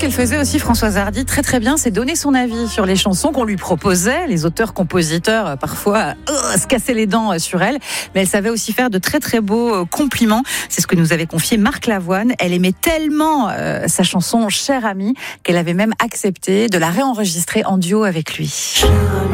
qu'elle faisait aussi, Françoise Hardy, très très bien, c'est donner son avis sur les chansons qu'on lui proposait. Les auteurs-compositeurs, parfois, se cassaient les dents sur elle. Mais elle savait aussi faire de très très beaux compliments. C'est ce que nous avait confié Marc Lavoine. Elle aimait tellement sa chanson Cher Ami qu'elle avait même accepté de la réenregistrer en duo avec lui.